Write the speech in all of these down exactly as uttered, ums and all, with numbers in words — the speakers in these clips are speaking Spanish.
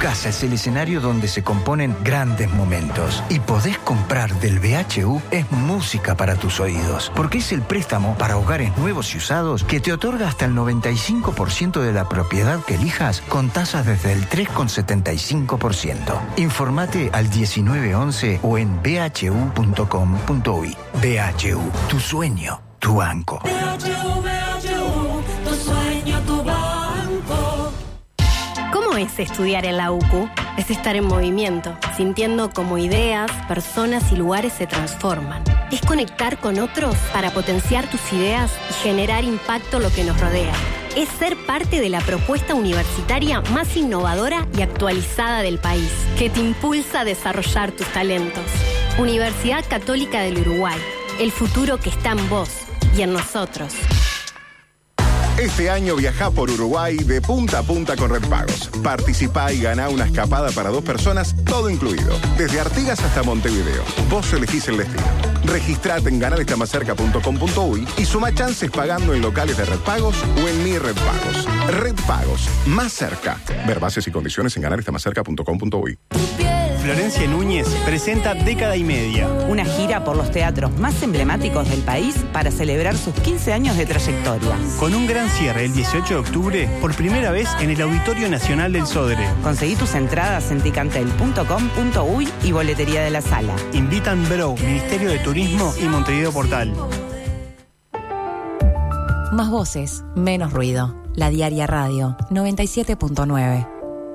casa es el escenario donde se componen grandes momentos. Y podés comprar del B H U es música para tus oídos, porque es el préstamo para hogares nuevos y usados que te otorga hasta el noventa y cinco por ciento de la propiedad que elijas con tasas desde el tres coma setenta y cinco por ciento. Informate al diecinueve once o en b h u punto com punto u y. B H U, tu sueño, tu banco. B H U, B H U, tu sueño, tu banco. ¿Cómo es estudiar en la U C U? Es estar en movimiento, sintiendo cómo ideas, personas y lugares se transforman. Es conectar con otros para potenciar tus ideas y generar impacto en lo que nos rodea. Es ser parte de la propuesta universitaria más innovadora y actualizada del país, que te impulsa a desarrollar tus talentos. Universidad Católica del Uruguay, el futuro que está en vos y en nosotros. Este año viajá por Uruguay de punta a punta con Red Pagos. Participá y ganá una escapada para dos personas, todo incluido. Desde Artigas hasta Montevideo. Vos elegís el destino. Registrate en ganar está más cerca punto com punto u y y suma chances pagando en locales de Red Pagos o en Mi Red Pagos. Red Pagos, más cerca. Ver bases y condiciones en ganar está más cerca punto com punto u y. Florencia Núñez presenta Década y Media. Una gira por los teatros más emblemáticos del país para celebrar sus quince años de trayectoria. Con un gran cierre el dieciocho de octubre, por primera vez en el Auditorio Nacional del Sodre. Conseguí tus entradas en ticantel punto com punto u y y boletería de la sala. Invitan Bro, Ministerio de Turismo y Montevideo Portal. Más voces, menos ruido. La Diaria Radio, noventa y siete punto nueve.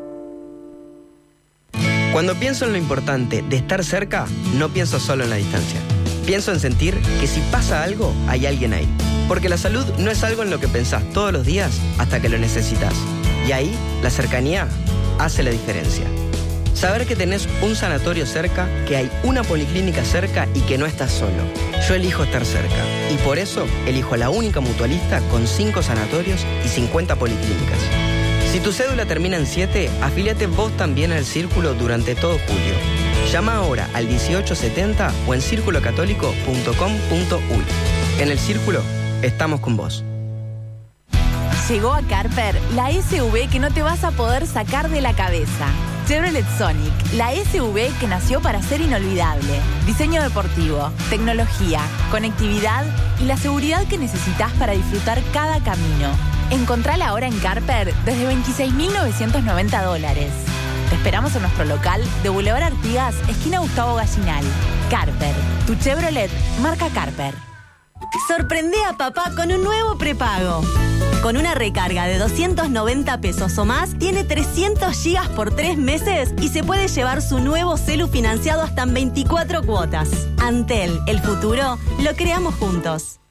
Cuando pienso en lo importante de estar cerca, no pienso solo en la distancia. Pienso en sentir que si pasa algo, hay alguien ahí. Porque la salud no es algo en lo que pensás todos los días hasta que lo necesitas. Y ahí, la cercanía hace la diferencia. Saber que tenés un sanatorio cerca, que hay una policlínica cerca y que no estás solo. Yo elijo estar cerca. Y por eso, elijo la única mutualista con cinco sanatorios y cincuenta policlínicas. Si tu cédula termina en siete, afíliate vos también al Círculo durante todo julio. Llama ahora al dieciocho setenta o en círculo católico punto com punto u y. En el Círculo, estamos con vos. Llegó a Carper la S U V que no te vas a poder sacar de la cabeza. Chevrolet Sonic, la S U V que nació para ser inolvidable. Diseño deportivo, tecnología, conectividad y la seguridad que necesitas para disfrutar cada camino. Encontrala ahora en Carper desde veintiséis mil novecientos noventa dólares. Te esperamos en nuestro local de Boulevard Artigas, esquina Gustavo Gallinal. Carper, tu Chevrolet marca Carper. Sorprende a papá con un nuevo prepago. Con una recarga de doscientos noventa pesos o más, tiene trescientos gigas por tres meses y se puede llevar su nuevo celu financiado hasta en veinticuatro cuotas. Antel, el futuro, lo creamos juntos.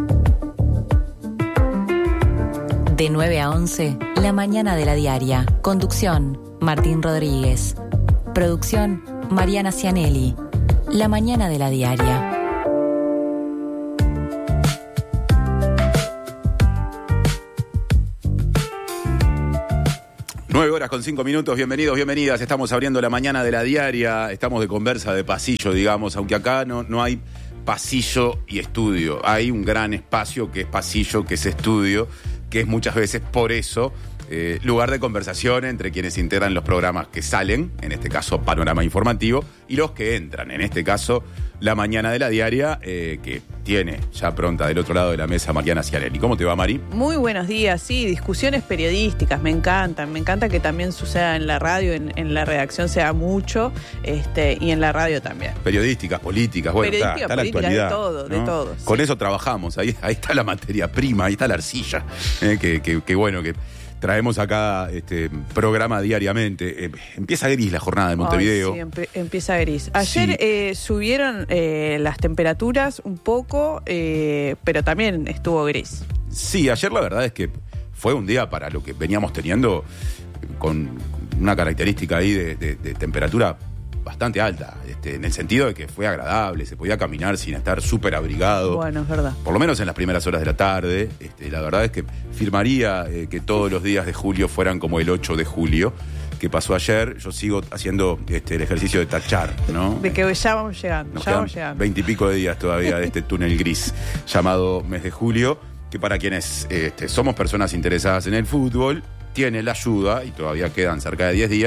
De nueve a once, La Mañana de la Diaria. Conducción, Martín Rodríguez. Producción, Mariana Cianelli. La Mañana de la Diaria. Nueve horas con cinco minutos, bienvenidos, bienvenidas. Estamos abriendo La Mañana de la Diaria. Estamos de conversa, de pasillo, digamos, aunque acá no, no hay pasillo y estudio. Hay un gran espacio que es pasillo, que es estudio, que es muchas veces por eso eh, lugar de conversación entre quienes integran los programas que salen, en este caso Panorama Informativo, y los que entran, en este caso La Mañana de la Diaria, eh, que tiene ya pronta del otro lado de la mesa Mariana Cianelli. ¿Cómo te va, Mari? Muy buenos días, sí, discusiones periodísticas, me encantan, me encanta que también suceda en la radio, en, en la redacción se da mucho, este, y en la radio también. Periodísticas, políticas, bueno, está, está la actualidad. De todo, ¿no? de todo. Con sí. eso trabajamos, ahí, ahí está la materia prima, ahí está la arcilla, eh, que, que, que bueno, que traemos acá este programa diariamente. Eh, empieza gris la jornada de Montevideo. Ay, sí, empe- empieza gris. Ayer Sí. eh, subieron eh, las temperaturas un poco, eh, pero también estuvo gris. Sí, ayer la verdad es que fue un día para lo que veníamos teniendo, con una característica ahí de, de, de temperatura bastante alta, este, en el sentido de que fue agradable, se podía caminar sin estar súper abrigado. Bueno, es verdad. Por lo menos en las primeras horas de la tarde. Este, la verdad es que firmaría eh, que todos los días de julio fueran como el ocho de julio, que pasó ayer. Yo sigo haciendo este, el ejercicio de tachar, ¿no? De que ya vamos llegando, Nos ya quedan vamos llegando. veintipico de días todavía de este túnel gris llamado mes de julio, que para quienes este, somos personas interesadas en el fútbol, tiene la ayuda, y todavía quedan cerca de diez días,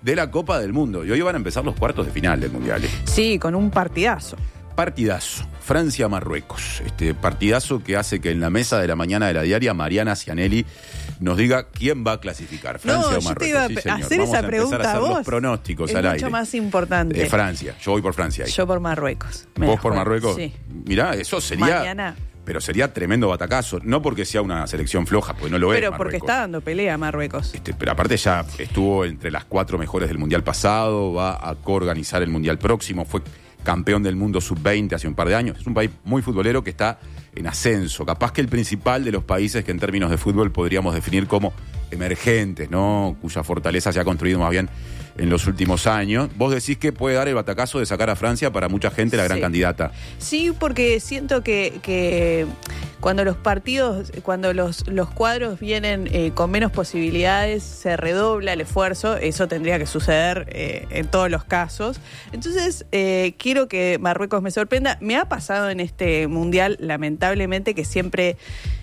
de la Copa del Mundo. Y hoy van a empezar los cuartos de final del Mundial. ¿eh? Sí, con un partidazo. Partidazo. Francia-Marruecos. Este partidazo que hace que en la mesa de la mañana de la diaria Mariana Cianelli nos diga quién va a clasificar, Francia no, o Marruecos. Yo te iba a sí, hacer Vamos esa a pregunta empezar a hacer a vos. los pronósticos es al mucho aire. más importante. De Francia. Yo voy por Francia ahí. Yo por Marruecos. ¿Vos por Marruecos? Sí. Mirá, eso sería... Mañana. Pero sería tremendo batacazo. No porque sea una selección floja, porque no lo es. Pero Marruecos. porque está dando pelea Marruecos. Este, pero aparte ya estuvo entre las cuatro mejores del Mundial pasado, va a coorganizar el Mundial próximo, fue campeón del mundo sub veinte hace un par de años. Es un país muy futbolero que está en ascenso. Capaz que el principal de los países que en términos de fútbol podríamos definir como emergentes, ¿no? Cuya fortaleza se ha construido más bien en los últimos años. Vos decís que puede dar el batacazo de sacar a Francia para mucha gente la gran Sí. candidata. Sí, porque siento que, que cuando los partidos, cuando los, los cuadros vienen eh, con menos posibilidades, se redobla el esfuerzo. Eso tendría que suceder eh, en todos los casos. Entonces, eh, quiero que Marruecos me sorprenda. Me ha pasado en este mundial, lamentablemente, que siempre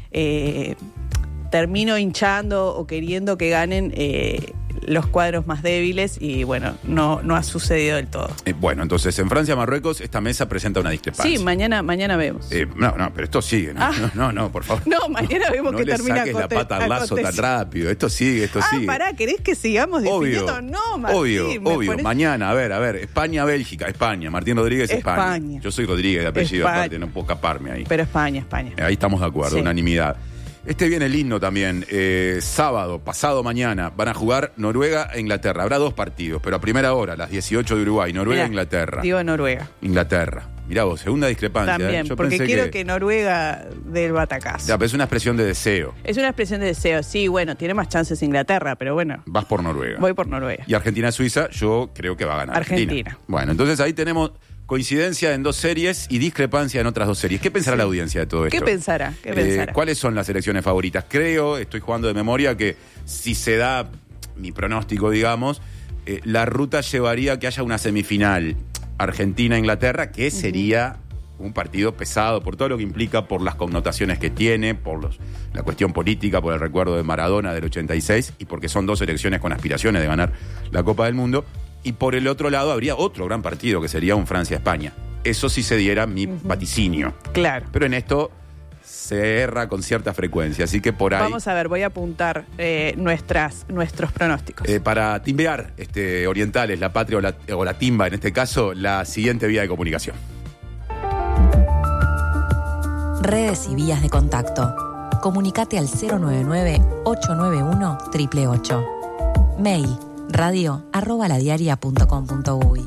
eh, termino hinchando o queriendo que ganen eh, los cuadros más débiles y bueno, no, no ha sucedido del todo. Eh, bueno, entonces en Francia-Marruecos esta mesa presenta una discrepancia. Sí, mañana, mañana vemos. Eh, no, no, pero esto sigue, ¿no? Ah. No, no, no, por favor. No, mañana vemos no que le termina saques la aconte- pata al lazo tan aconteciendo. rápido. Esto sigue, esto Ah, sigue. pará, ¿querés que sigamos Obvio, definiendo? No, Martín, obvio, me obvio. pones- Mañana, a ver, a ver, España-Bélgica, España. Martín Rodríguez, España. España. Yo soy Rodríguez de apellido, España. aparte, no puedo escaparme ahí. Pero España, España. Ahí estamos de acuerdo, Sí. unanimidad. Este viene lindo también. Eh, sábado, pasado mañana, van a jugar Noruega e Inglaterra. Habrá dos partidos, pero a primera hora, a las dieciocho de Uruguay, Noruega e Mirá, Inglaterra. Digo Noruega. Inglaterra. Mirá vos, segunda discrepancia. También, ¿eh? Yo porque pensé quiero que... que... Noruega dé el batacazo. Ya, pero es una expresión de deseo. Es una expresión de deseo. Sí, bueno, tiene más chances Inglaterra, pero bueno, Vas por Noruega. voy por Noruega. Y Argentina-Suiza, yo creo que va a ganar Argentina. Bueno, entonces ahí tenemos coincidencia en dos series y discrepancia en otras dos series. ¿Qué pensará Sí. la audiencia de todo esto? ¿Qué pensará? ¿Qué Eh, pensará? ¿Cuáles son las selecciones favoritas? Creo, estoy jugando de memoria, que si se da mi pronóstico, digamos, eh, la ruta llevaría a que haya una semifinal Argentina-Inglaterra, que sería un partido pesado por todo lo que implica, por las connotaciones que tiene, por los, la cuestión política, por el recuerdo de Maradona del ochenta y seis y porque son dos selecciones con aspiraciones de ganar la Copa del Mundo. Y por el otro lado habría otro gran partido que sería un Francia-España. Eso sí se diera mi vaticinio. Claro. Pero en esto se erra con cierta frecuencia, así que por ahí... Vamos a ver, voy a apuntar eh, nuestras, nuestros pronósticos. Eh, para timbear este, orientales, la patria o la, o la timba, en este caso, la siguiente vía de comunicación. Redes y vías de contacto. Comunicate al cero nueve nueve, ocho nueve uno, ocho ocho ocho. Mail radio arroba ladiaria punto com punto uy.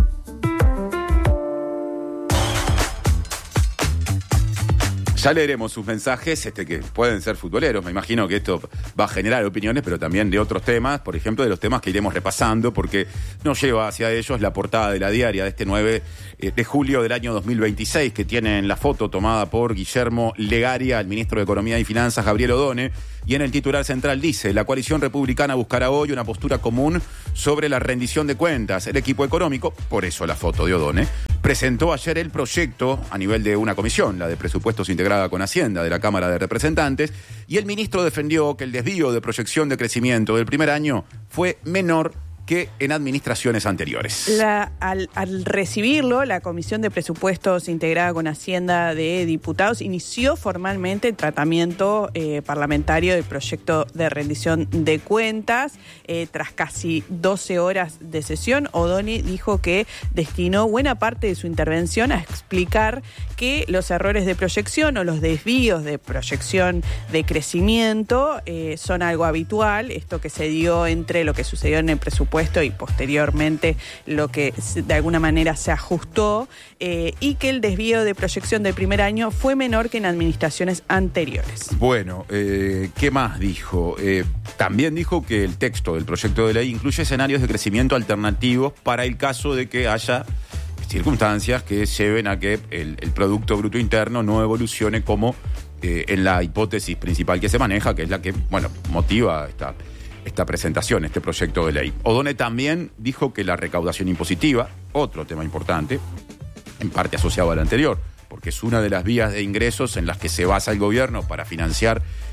Ya leeremos sus mensajes, este, que pueden ser futboleros. Me imagino que esto va a generar opiniones, pero también de otros temas, por ejemplo, de los temas que iremos repasando, porque nos lleva hacia ellos la portada de la diaria de este nueve de julio del año dos mil veintiséis, que tienen la foto tomada por Guillermo Legaria, el ministro de Economía y Finanzas, Gabriel Odone, y en el titular central dice: la coalición republicana buscará hoy una postura común sobre la rendición de cuentas. El equipo económico, por eso la foto de Odone, presentó ayer el proyecto a nivel de una comisión, la de presupuestos integrada con Hacienda de la Cámara de Representantes, y el ministro defendió que el desvío de proyección de crecimiento del primer año fue menor que en administraciones anteriores. La, al, al recibirlo, la Comisión de Presupuestos integrada con Hacienda de Diputados inició formalmente el tratamiento eh, parlamentario del proyecto de rendición de cuentas. Eh, tras casi doce horas de sesión, Odone dijo que destinó buena parte de su intervención a explicar que los errores de proyección o los desvíos de proyección de crecimiento eh, son algo habitual, esto que se dio entre lo que sucedió en el presupuesto y posteriormente lo que de alguna manera se ajustó, eh, y que el desvío de proyección del primer año fue menor que en administraciones anteriores. Bueno, eh, ¿qué más dijo? Eh, también dijo que el texto del proyecto de ley incluye escenarios de crecimiento alternativos para el caso de que haya circunstancias que lleven a que el, el Producto Bruto Interno no evolucione como eh, en la hipótesis principal que se maneja, que es la que, bueno, motiva esta... esta presentación, este proyecto de ley. Odone también dijo que la recaudación impositiva, otro tema importante, en parte asociado al anterior, porque es una de las vías de ingresos en las que se basa el gobierno para financiar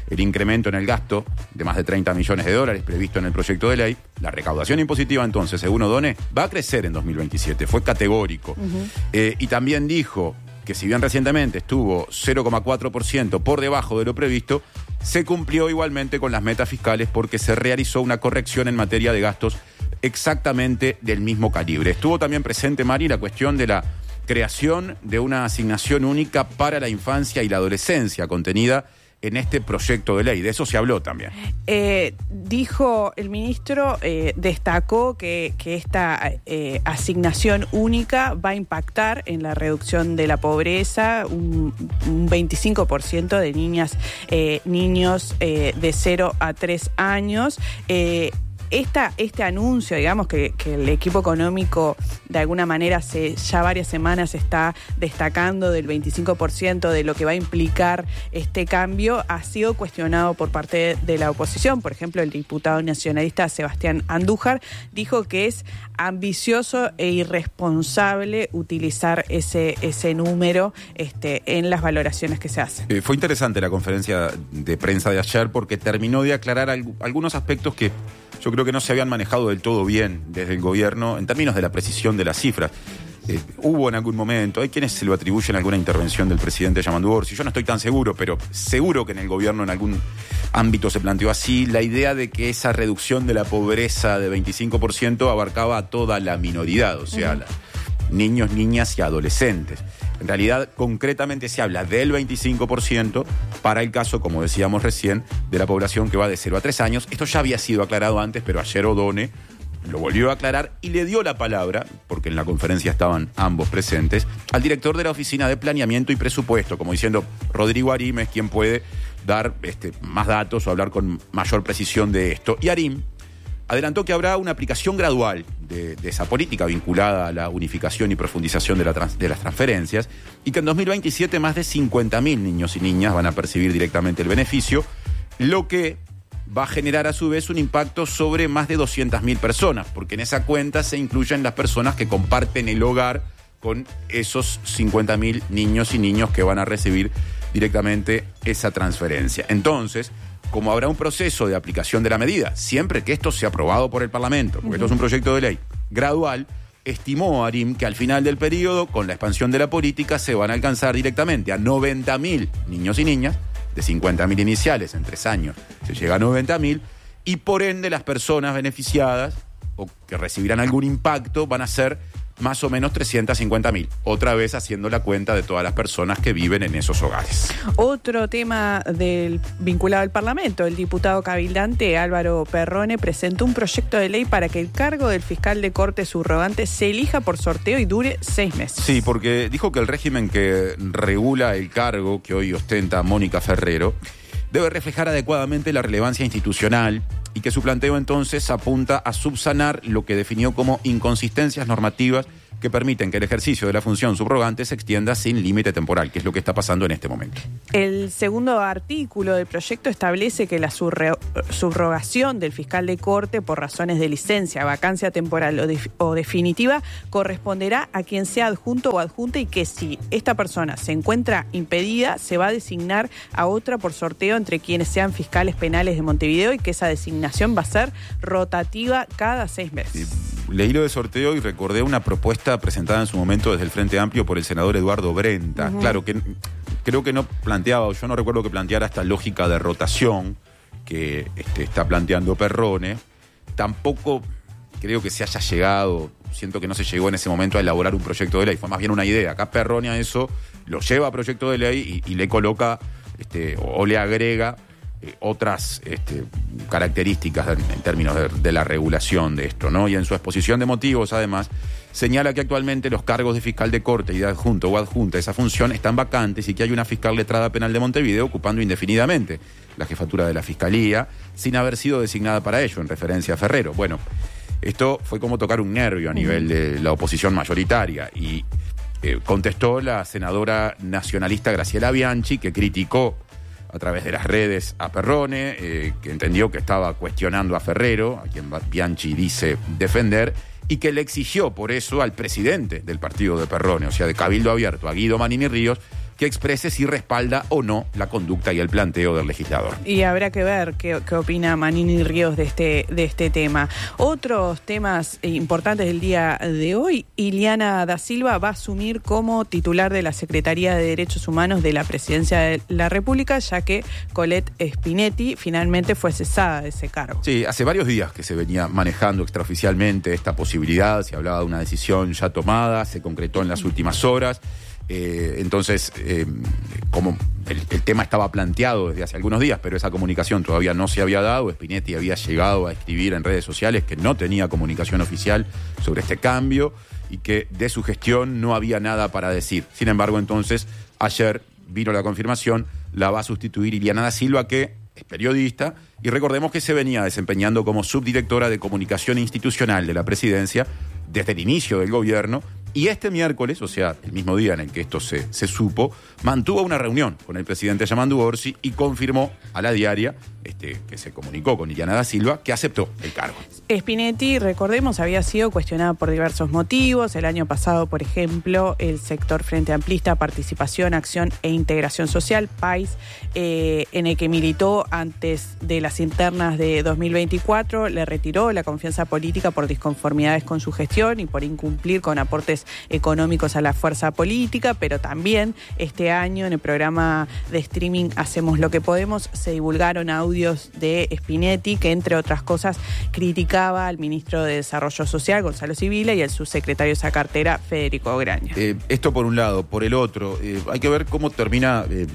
el incremento en el gasto de más de treinta millones de dólares previsto en el proyecto de ley, la recaudación impositiva entonces, según O'Donnell, va a crecer en dos mil veintisiete. Fue categórico. Uh-huh. Eh, y también dijo que si bien recientemente estuvo cero coma cuatro por ciento por debajo de lo previsto, se cumplió igualmente con las metas fiscales porque se realizó una corrección en materia de gastos exactamente del mismo calibre. Estuvo también presente, Mari, la cuestión de la creación de una asignación única para la infancia y la adolescencia contenida en este proyecto de ley. De eso se habló también. Eh, dijo el ministro, eh, destacó que, que esta eh, asignación única va a impactar en la reducción de la pobreza, un, un veinticinco por ciento de niñas, eh, niños eh, de cero a tres años. Eh, Esta, este anuncio, digamos, que, que el equipo económico de alguna manera hace ya varias semanas está destacando del veinticinco por ciento de lo que va a implicar este cambio, ha sido cuestionado por parte de la oposición. Por ejemplo, el diputado nacionalista Sebastián Andújar dijo que es ambicioso e irresponsable utilizar ese, ese número este, en las valoraciones que se hacen. Eh, fue interesante la conferencia de prensa de ayer porque terminó de aclarar alg- algunos aspectos que yo creo que no se habían manejado del todo bien desde el gobierno en términos de la precisión de las cifras. Eh, hubo en algún momento, hay quienes se lo atribuyen a alguna intervención del presidente Yamandu Orsi, yo no estoy tan seguro, pero seguro que en el gobierno en algún ámbito se planteó así la idea de que esa reducción de la pobreza de veinticinco por ciento abarcaba a toda la minoridad, o sea, uh-huh. la, niños, niñas y adolescentes. En realidad, concretamente se habla del veinticinco por ciento para el caso, como decíamos recién, de la población que va de cero a tres años. Esto ya había sido aclarado antes, pero ayer O'Donnell lo volvió a aclarar y le dio la palabra, porque en la conferencia estaban ambos presentes, al director de la Oficina de Planeamiento y Presupuesto, como diciendo, Rodrigo Arim es quien puede dar este, más datos o hablar con mayor precisión de esto. Y Arim adelantó que habrá una aplicación gradual de, de esa política vinculada a la unificación y profundización de, la trans, de las transferencias y que en dos mil veintisiete más de cincuenta mil niños y niñas van a percibir directamente el beneficio, lo que va a generar a su vez un impacto sobre más de doscientas mil personas, porque en esa cuenta se incluyen las personas que comparten el hogar con esos cincuenta mil niños y niños que van a recibir directamente esa transferencia. Entonces, como habrá un proceso de aplicación de la medida, siempre que esto sea aprobado por el Parlamento, porque uh-huh. esto es un proyecto de ley gradual, estimó Arim que al final del periodo, con la expansión de la política, se van a alcanzar directamente a noventa mil niños y niñas, de cincuenta mil iniciales en tres años, se llega a noventa mil, y por ende las personas beneficiadas o que recibirán algún impacto van a ser más o menos trescientas cincuenta mil. Otra vez haciendo la cuenta de todas las personas que viven en esos hogares. Otro tema del, vinculado al Parlamento, el diputado cabildante Álvaro Perrone presentó un proyecto de ley para que el cargo del fiscal de corte subrogante se elija por sorteo y dure seis meses. Sí, porque dijo que el régimen que regula el cargo que hoy ostenta Mónica Ferrero debe reflejar adecuadamente la relevancia institucional y que su planteo entonces apunta a subsanar lo que definió como inconsistencias normativas que permiten que el ejercicio de la función subrogante se extienda sin límite temporal, que es lo que está pasando en este momento. El segundo artículo del proyecto establece que la surre- subrogación del fiscal de corte por razones de licencia, vacancia temporal o, de- o definitiva corresponderá a quien sea adjunto o adjunta y que si esta persona se encuentra impedida, se va a designar a otra por sorteo entre quienes sean fiscales penales de Montevideo y que esa designación va a ser rotativa cada seis meses. Sí. Leí lo de sorteo y recordé una propuesta presentada en su momento desde el Frente Amplio por el senador Eduardo Brenta. Uh-huh. Claro, que creo que no planteaba, yo no recuerdo que planteara esta lógica de rotación que este, está planteando Perrone. Tampoco creo que se haya llegado, siento que no se llegó en ese momento a elaborar un proyecto de ley, fue más bien una idea. Acá Perrone a eso lo lleva a proyecto de ley y, y le coloca este, o, o le agrega eh, otras este, características en, en términos de, de la regulación de esto, ¿no? Y en su exposición de motivos, además, señala que actualmente los cargos de fiscal de corte y de adjunto o adjunta a esa función están vacantes y que hay una fiscal letrada penal de Montevideo ocupando indefinidamente la jefatura de la Fiscalía sin haber sido designada para ello, en referencia a Ferrero. Bueno, esto fue como tocar un nervio a nivel de la oposición mayoritaria y eh, contestó la senadora nacionalista Graciela Bianchi, que criticó a través de las redes a Perrone, eh, que entendió que estaba cuestionando a Ferrero, a quien Bianchi dice defender, y que le exigió por eso al presidente del partido de Perrone, o sea, de Cabildo Abierto, a Guido Manini Ríos, que exprese si respalda o no la conducta y el planteo del legislador. Y habrá que ver qué, qué opina Manini Ríos de este, de este tema. Otros temas importantes del día de hoy, Ileana da Silva va a asumir como titular de la Secretaría de Derechos Humanos de la Presidencia de la República, ya que Colette Spinetti finalmente fue cesada de ese cargo. Sí, hace varios días que se venía manejando extraoficialmente esta posibilidad, se hablaba de una decisión ya tomada, se concretó en las últimas horas. Eh, entonces, eh, como el, el tema estaba planteado desde hace algunos días, pero esa comunicación todavía no se había dado, Spinetti había llegado a escribir en redes sociales que no tenía comunicación oficial sobre este cambio y que de su gestión no había nada para decir. Sin embargo, entonces, ayer vino la confirmación, la va a sustituir Ileana da Silva, que es periodista, y recordemos que se venía desempeñando como subdirectora de comunicación institucional de la presidencia desde el inicio del gobierno, y este miércoles, o sea, el mismo día en el que esto se, se supo, mantuvo una reunión con el presidente Yamandu Orsi y confirmó a la diaria, este, que se comunicó con Ileana da Silva, que aceptó el cargo. Spinetti, recordemos, había sido cuestionada por diversos motivos. El año pasado, por ejemplo, el sector Frente Amplista, Participación, Acción e Integración Social, P A I S, eh, en el que militó antes de las internas de dos mil veinticuatro, le retiró la confianza política por disconformidades con su gestión y por incumplir con aportes económicos a la fuerza política, pero también este año en el programa de streaming Hacemos lo que podemos se divulgaron audios de Spinetti que, entre otras cosas, criticaba al ministro de Desarrollo Social, Gonzalo Civile, y al subsecretario de esa cartera, Federico Graña. Eh, esto por un lado. Por el otro, eh, hay que ver cómo termina eh,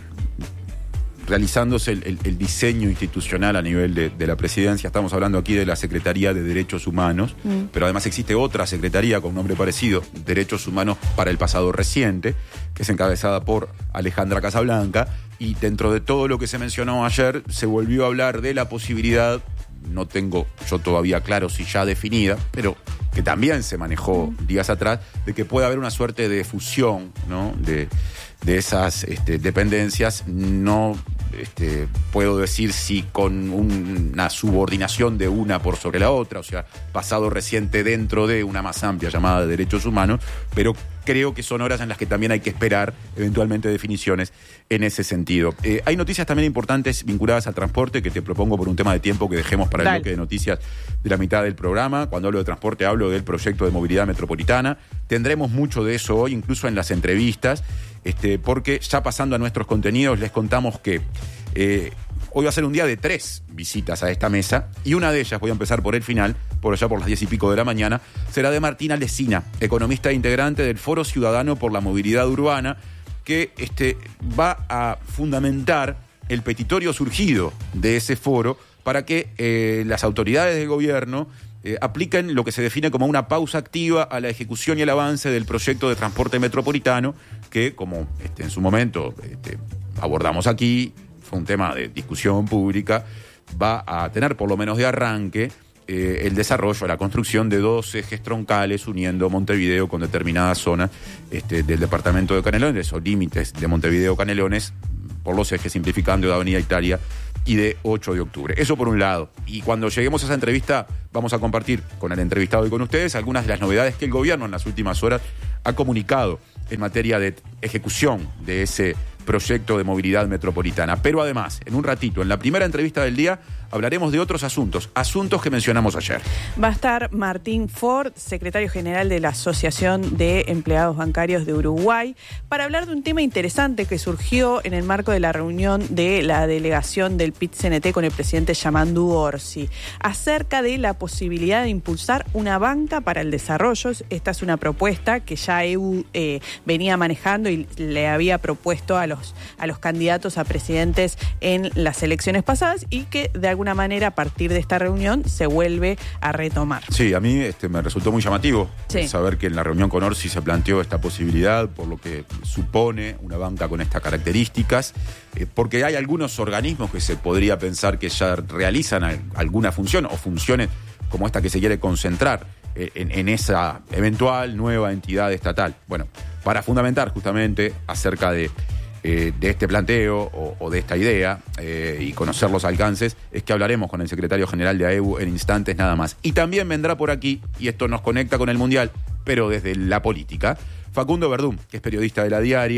realizándose el, el, el diseño institucional a nivel de, de la presidencia. Estamos hablando aquí de la Secretaría de Derechos Humanos, mm. pero además existe otra secretaría con nombre parecido, Derechos Humanos para el Pasado Reciente, que es encabezada por Alejandra Casablanca, y dentro de todo lo que se mencionó ayer, se volvió a hablar de la posibilidad, no tengo yo todavía claro si ya definida, pero que también se manejó mm. días atrás, de que pueda haber una suerte de fusión, ¿no?, de, de esas este, dependencias. No este, puedo decir si con un, una subordinación de una por sobre la otra, o sea, pasado reciente dentro de una más amplia llamada de derechos humanos, pero creo que son horas en las que también hay que esperar eventualmente definiciones en ese sentido. Eh, hay noticias también importantes vinculadas al transporte que te propongo por un tema de tiempo que dejemos para Dale. el bloque de noticias de la mitad del programa. Cuando hablo de transporte hablo del proyecto de movilidad metropolitana. Tendremos mucho de eso hoy, incluso en las entrevistas, este, porque ya pasando a nuestros contenidos les contamos que eh, hoy va a ser un día de tres visitas a esta mesa, y una de ellas, voy a empezar por el final, por allá por las diez y pico de la mañana, será de Martín Alesina, economista e integrante del Foro Ciudadano por la Movilidad Urbana, que este, va a fundamentar el petitorio surgido de ese foro para que eh, las autoridades del gobierno eh, apliquen lo que se define como una pausa activa a la ejecución y el avance del proyecto de transporte metropolitano, que, como este, en su momento este, abordamos aquí, fue un tema de discusión pública, va a tener por lo menos de arranque eh, el desarrollo, la construcción de dos ejes troncales uniendo Montevideo con determinadas zonas este, del departamento de Canelones, o límites de Montevideo-Canelones, por los ejes simplificando de Avenida Italia y de ocho de octubre. Eso por un lado. Y cuando lleguemos a esa entrevista vamos a compartir con el entrevistado y con ustedes algunas de las novedades que el gobierno en las últimas horas ha comunicado en materia de ejecución de ese proyecto de movilidad metropolitana. Pero además, en un ratito, en la primera entrevista del día, hablaremos de otros asuntos, asuntos que mencionamos ayer. Va a estar Martín Ford, secretario general de la Asociación de Empleados Bancarios de Uruguay, para hablar de un tema interesante que surgió en el marco de la reunión de la delegación del P I T C N T con el presidente Yamandu Orsi, acerca de la posibilidad de impulsar una banca para el desarrollo. Esta es una propuesta que ya E U eh, venía manejando y le había propuesto a los, a los candidatos a presidentes en las elecciones pasadas, y que de alguna manera a partir de esta reunión se vuelve a retomar. Sí, a mí este, me resultó muy llamativo sí. saber que en la reunión con Orsi se planteó esta posibilidad, por lo que supone una banca con estas características, eh, porque hay algunos organismos que se podría pensar que ya realizan a, alguna función o funciones como esta que se quiere concentrar eh, en, en esa eventual nueva entidad estatal. Bueno, para fundamentar justamente acerca de Eh, de este planteo o, o de esta idea eh, y conocer los alcances, es que hablaremos con el secretario general de A E U en instantes nada más. Y también vendrá por aquí, y esto nos conecta con el Mundial, pero desde la política, Facundo Verdún, que es periodista de La Diaria,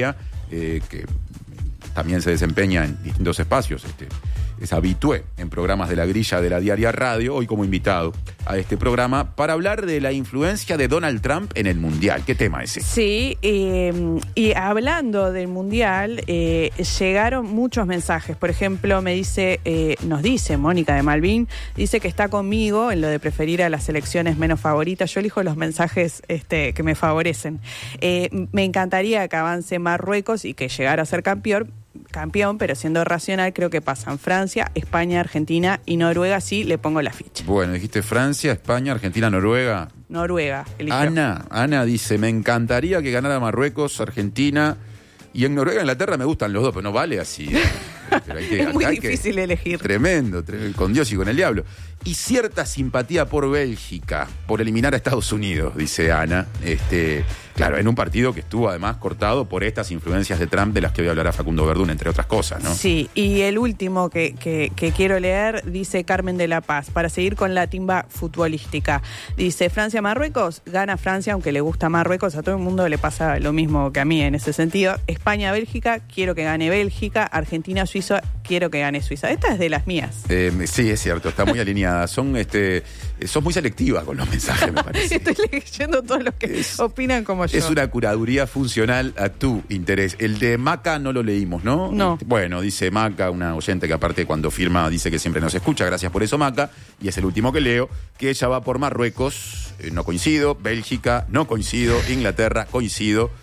eh, que también se desempeña en distintos espacios, este, es habitué en programas de la grilla de la Diaria Radio, hoy como invitado a este programa para hablar de la influencia de Donald Trump en el Mundial. ¿Qué tema es ese? Sí, eh, y hablando del Mundial, eh, llegaron muchos mensajes. Por ejemplo, me dice, eh, nos dice Mónica de Malvin, dice que está conmigo en lo de preferir a las selecciones menos favoritas. Yo elijo los mensajes este, que me favorecen. Eh, me encantaría que avance Marruecos y que llegara a ser campeón, campeón, pero siendo racional, creo que pasan Francia, España, Argentina y Noruega. Sí, le pongo la ficha. Bueno, dijiste Francia, España, Argentina, Noruega. Noruega, eligió. Ana, Ana dice, me encantaría que ganara Marruecos, Argentina, y en Noruega, Inglaterra me gustan los dos, pero no vale así. ¿eh? Pero hay que, es muy hay difícil que, elegir. Tremendo, tremendo, con Dios y con el diablo. Y cierta simpatía por Bélgica, por eliminar a Estados Unidos, dice Ana. Este, claro, en un partido que estuvo además cortado por estas influencias de Trump de las que hoy hablará Facundo Verdún, entre otras cosas, ¿no? Sí, y el último que, que, que quiero leer dice Carmen de la Paz, para seguir con la timba futbolística. Dice, Francia-Marruecos, gana Francia, aunque le gusta Marruecos, a todo el mundo le pasa lo mismo que a mí en ese sentido. España-Bélgica, quiero que gane Bélgica. Argentina-Suiza, quiero que gane Suiza. Esta es de las mías. Eh, sí, es cierto, está muy alineada. Son, este, son muy selectivas con los mensajes, me parece. Estoy leyendo todos los que es, opinan como yo. Es una curaduría funcional a tu interés. El de Maca no lo leímos, ¿no? No. Bueno, dice Maca, una oyente que aparte cuando firma dice que siempre nos escucha, gracias por eso Maca, y es el último que leo, que ella va por Marruecos, eh, no coincido, Bélgica, no coincido, Inglaterra, coincido,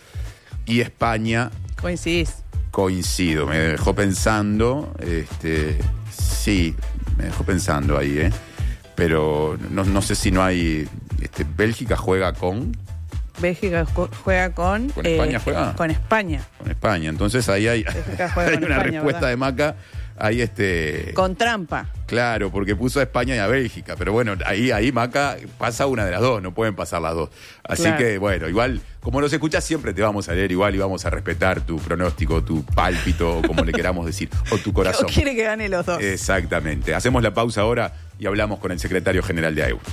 y España... ¿Coincidís? Coincido, me dejó pensando, este, sí, me dejó pensando ahí, ¿eh? Pero no, no sé si no hay, este, Bélgica juega con... Bélgica juega con... ¿Con España eh, juega? Con España. Con España, entonces ahí hay, hay una España, respuesta ¿verdad? De Maca, ahí este... Con trampa. Claro, porque puso a España y a Bélgica, pero bueno, ahí, ahí Maca pasa una de las dos, no pueden pasar las dos. Así claro. que bueno, igual, como nos escuchas siempre te vamos a leer igual y vamos a respetar tu pronóstico, tu pálpito, como le queramos decir, o tu corazón. O quiere que gane los dos. Exactamente. Hacemos la pausa ahora y hablamos con el secretario general de A E U.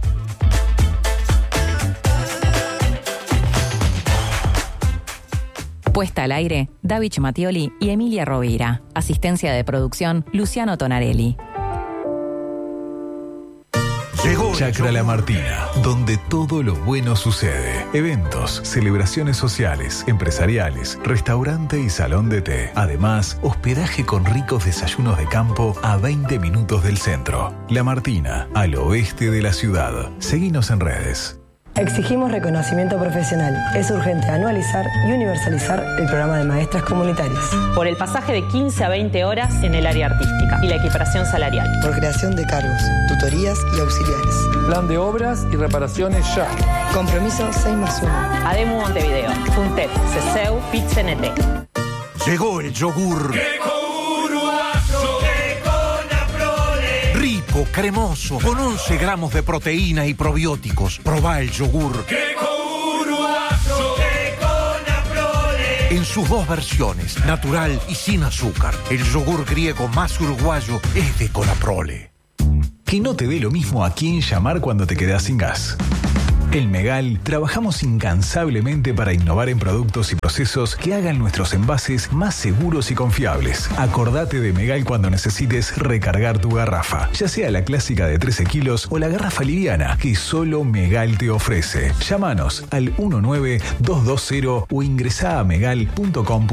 Puesta al aire, David Mattioli y Emilia Rovira. Asistencia de producción, Luciano Tonarelli. Llegó Chacra La Martina, donde todo lo bueno sucede. Eventos, celebraciones sociales, empresariales, restaurante y salón de té. Además, hospedaje con ricos desayunos de campo a veinte minutos del centro. La Martina, al oeste de la ciudad. Seguinos en redes. Exigimos reconocimiento profesional. Es urgente anualizar y universalizar el programa de maestras comunitarias. Por el pasaje de quince a veinte horas en el área artística y la equiparación salarial. Por creación de cargos, tutorías y auxiliares. Plan de obras y reparaciones ya. Compromiso seis más uno. ADEMU Montevideo, FUNTEP, CESEU, PIT-CNT. Llegó el yogur. Rico, cremoso, con once gramos de proteína y probióticos. Probá el yogur. En sus dos versiones, natural y sin azúcar. El yogur griego más uruguayo es de Conaprole. Que no te dé lo mismo a quién llamar cuando te quedás sin gas. En Megal trabajamos incansablemente para innovar en productos y procesos que hagan nuestros envases más seguros y confiables. Acordate de Megal cuando necesites recargar tu garrafa, ya sea la clásica de trece kilos o la garrafa liviana que solo Megal te ofrece. Llámanos al uno nueve dos dos cero o ingresá a megal punto com.